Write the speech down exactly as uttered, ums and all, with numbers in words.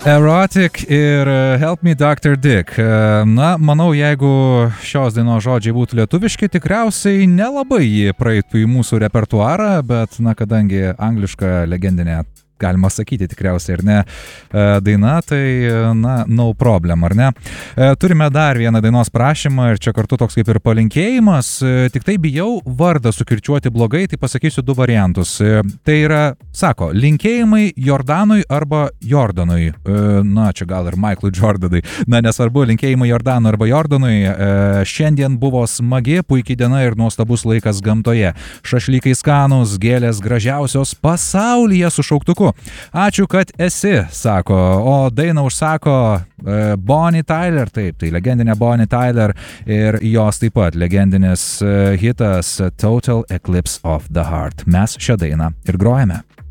Erotic ir Help Me doktor Dick. Na, manau, jeigu šios dainos žodžiai būtų lietuviški, tikriausiai nelabai jį praeitų į mūsų repertuarą, bet, na, kadangi angliška legendinė, galima sakyti tikriausiai, ar ne, daina, tai, na, no problem, ar ne. Turime dar vieną dainos prašymą ir čia kartu toks kaip ir palinkėjimas, tik tai bijau vardą sukirčiuoti blogai, tai pasakysiu du variantus. Tai yra, sako, linkėjimai Jordanui arba Jordanui. Na, čia gal ir Michaelui Jordanui. Na, nesvarbu, linkėjimai Jordanui arba Jordanui. Šiandien buvo smagi, puikiai diena ir nuostabus laikas gamtoje. Šašlykai skanūs, gėlės gražiausios pasaulyje su šauktuku. Ačiū, kad esi, sako, o dainą užsako e, Bonnie Tyler, taip, tai legendinė Bonnie Tyler ir jos taip pat legendinis e, hitas Total Eclipse of the Heart. Mes šią dainą ir grojame.